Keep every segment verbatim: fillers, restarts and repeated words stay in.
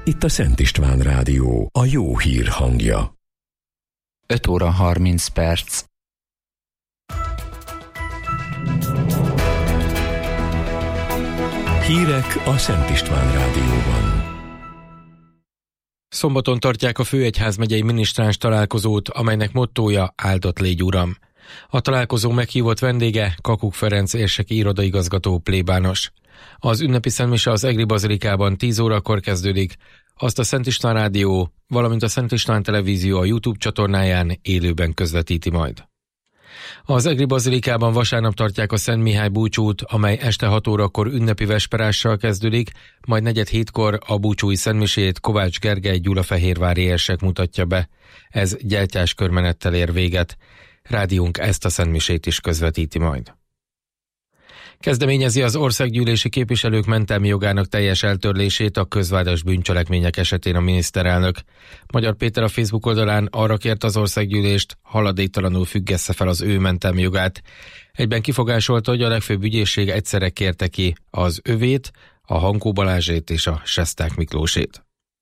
Itt a Szent István Rádió, a jó hír hangja. öt óra harminc perc. Hírek a Szent István Rádióban. Szombaton tartják a Főegyházmegyei minisztráns találkozót, amelynek mottója áldott légy uram. A találkozó meghívott vendége Kakuk Ferenc érseki irodaigazgató plébános. Az ünnepi szentmise az Egri Bazilikában tíz órakor kezdődik, azt a Szent István Rádió, valamint a Szent István Televízió a YouTube csatornáján élőben közvetíti majd. Az Egri Bazilikában vasárnap tartják a Szent Mihály búcsút, amely este hat órakor ünnepi vesperással kezdődik, majd negyed hétkor a búcsúi szentmisét Kovács Gergely gyulafehérvári érsek mutatja be. Ez gyertyás körmenettel ér véget. Rádiónk ezt a szentmisét is közvetíti majd. Kezdeményezi az országgyűlési képviselők mentelmi jogának teljes eltörlését a közvádas bűncselekmények esetén a miniszterelnök. Magyar Péter a Facebook oldalán arra kért az országgyűlést, haladéktalanul függesse fel az ő mentelmi jogát. Egyben kifogásolta, hogy a legfőbb ügyészség egyszerre kérte ki az övét, a Hankó Balázsét és a Sesták Miklósét.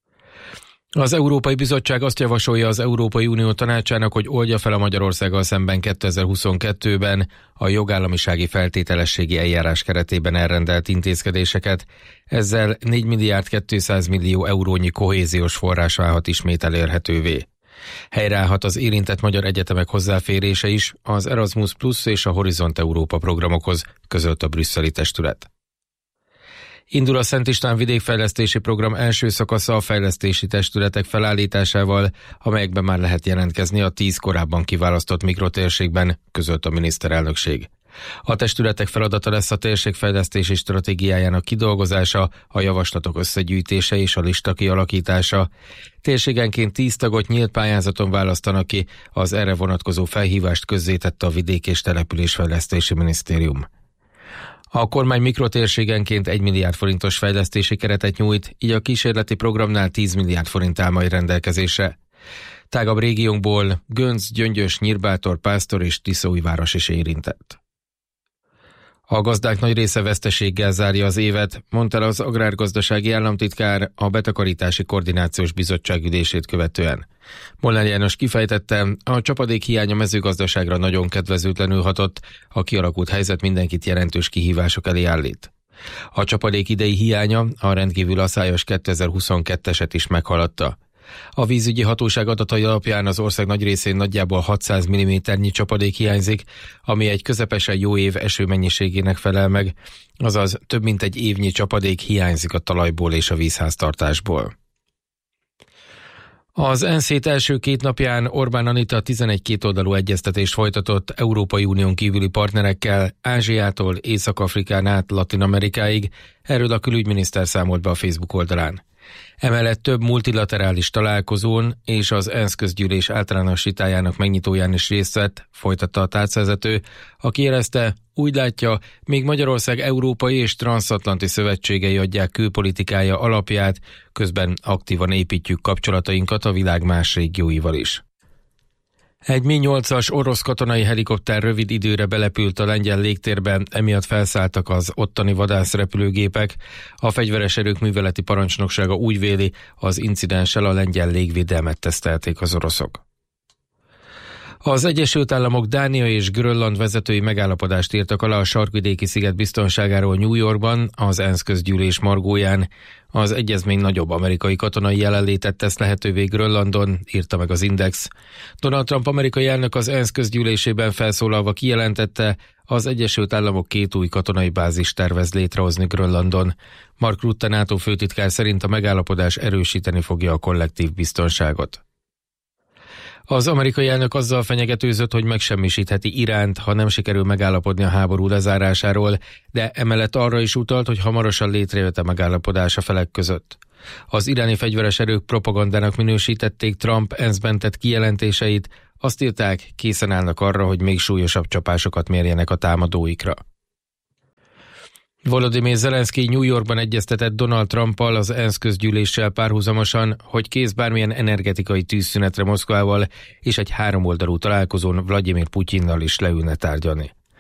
Az Európai Bizottság azt javasolja az Európai Unió Tanácsának, hogy oldja fel a Magyarországgal szemben kétezer-huszonkettőben a jogállamisági feltételességi eljárás keretében elrendelt intézkedéseket. Ezzel négy milliárd kétszáz millió eurónyi kohéziós forrás válhat ismét elérhetővé. Helyreállhat az érintett magyar egyetemek hozzáférése is az Erasmus Plus és a Horizont Európa programokhoz, közölt a brüsszeli testület. Indul a Szent István vidékfejlesztési program első szakasza a fejlesztési testületek felállításával, amelyekben már lehet jelentkezni a tíz korábban kiválasztott mikrotérségben, közölt a miniszterelnökség. A testületek feladata lesz a térségfejlesztési stratégiájának kidolgozása, a javaslatok összegyűjtése és a lista kialakítása. Térségenként tíz tagot nyílt pályázaton választanak ki, az erre vonatkozó felhívást közzétette a Vidék- és Településfejlesztési Minisztérium. A kormány mikrotérségenként egy milliárd forintos fejlesztési keretet nyújt, így a kísérleti programnál tíz milliárd forint áll majd rendelkezésre. Tágabb régiónkból Gönc, Gyöngyös, Nyírbátor, Pásztor és Tiszaújváros is érintett. A gazdák nagy része veszteséggel zárja az évet, mondta az agrárgazdasági államtitkár a Betakarítási Koordinációs Bizottság ülését követően. Molnár János kifejtette, a csapadék hiánya mezőgazdaságra nagyon kedvezőtlenül hatott, a kialakult helyzet mindenkit jelentős kihívások elé állít. A csapadék idei hiánya a rendkívül aszályos kétezer-huszonkettőeset is meghaladta. A vízügyi hatóság adatai alapján az ország nagy részén nagyjából hatszáz milliméternyi csapadék hiányzik, ami egy közepesen jó év esőmennyiségének felel meg, azaz több mint egy évnyi csapadék hiányzik a talajból és a vízháztartásból. Az ENSZ hét első két napján Orbán Anita tizenegy kétoldalú egyeztetést folytatott Európai Unión kívüli partnerekkel, Ázsiától Észak-Afrikán át Latin-Amerikáig, erről a külügyminiszter számolt be a Facebook oldalán. Emellett több multilaterális találkozón és az ENSZ közgyűlés általános vitájának megnyitóján is részt vett, folytatta a tárcavezető, aki jelezte, úgy látja, még Magyarország európai és transzatlanti szövetségei adják külpolitikája alapját, közben aktívan építjük kapcsolatainkat a világ más régióival is. Egy MiG nyolcas orosz katonai helikopter rövid időre belepült a lengyel légtérbe, emiatt felszálltak az ottani vadászrepülőgépek. A fegyveres erők műveleti parancsnoksága úgy véli, az incidenssel a lengyel légvédelmet tesztelték az oroszok. Az Egyesült Államok, Dánia és Grönland vezetői megállapodást írtak alá a sarkvidéki sziget biztonságáról New Yorkban, az ENSZ közgyűlés margóján. Az egyezmény nagyobb amerikai katonai jelenlétet tesz lehetővé Grönlandon, írta meg az Index. Donald Trump amerikai elnök az ENSZ közgyűlésében felszólalva kijelentette, az Egyesült Államok két új katonai bázist tervez létrehozni Grönlandon. Mark Rutte NATO főtitkár szerint a megállapodás erősíteni fogja a kollektív biztonságot. Az amerikai elnök azzal fenyegetőzött, hogy megsemmisítheti Iránt, ha nem sikerül megállapodni a háború lezárásáról, de emellett arra is utalt, hogy hamarosan létrejött a megállapodás a felek között. Az iráni fegyveres erők propagandának minősítették Trump ENSZ-ben tett kijelentéseit, azt írták, készen állnak arra, hogy még súlyosabb csapásokat mérjenek a támadóikra. Volodymyr Zelenszky New Yorkban egyeztetett Donald Trumpal az ENSZ közgyűléssel párhuzamosan, hogy kész bármilyen energetikai tűzszünetre Moszkvával, és egy háromoldalú találkozón Vladimir Putyinnal is leülne tárgyalni.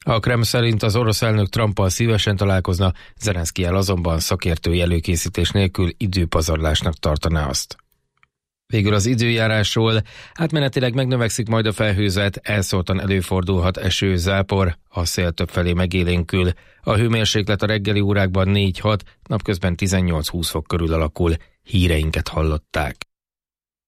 A Kreml szerint az orosz elnök Trumpal szívesen találkozna, Zelenszkijjel azonban szakértői előkészítés nélkül időpazarlásnak tartaná azt. Végül az időjárásról: átmenetileg megnövekszik majd a felhőzet, elszórtan előfordulhat eső, zápor, a szél többfelé megélénkül. A hőmérséklet a reggeli órákban négy-hat, napközben tizennyolc-húsz fok körül alakul. Híreinket hallották.